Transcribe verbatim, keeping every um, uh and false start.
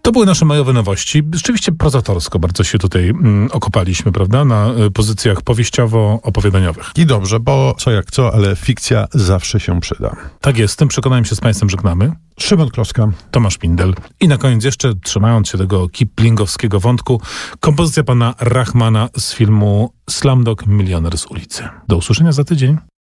To były nasze majowe nowości. Rzeczywiście prozatorsko bardzo się tutaj mm, okopaliśmy, prawda? Na y, pozycjach powieściowo-opowiadaniowych. I dobrze, bo co jak co, ale fikcja zawsze się przyda. Tak jest, tym przekonaniem się z Państwem żegnamy. Szymon Kloska. Tomasz Pindel. I na koniec jeszcze, trzymając się tego kiplingowskiego wątku, kompozycja pana Rahmana z filmu Slumdog Milioner z ulicy. Do usłyszenia za tydzień.